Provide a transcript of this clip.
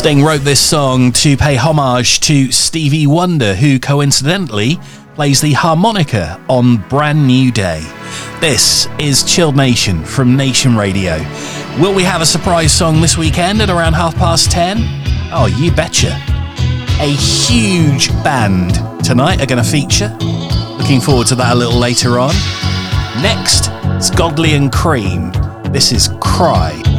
Sting wrote this song to pay homage to Stevie Wonder, who coincidentally plays the harmonica on Brand New Day. This is Chilled Nation from Nation Radio. Will we have a surprise song this weekend at around 10:30? Oh, you betcha. A huge band tonight are going to feature. Looking forward to that a little later on. Next, it's Godley and Cream. This is Cry.